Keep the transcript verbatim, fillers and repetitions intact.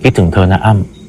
คิดถึงเธอนะอ้ำ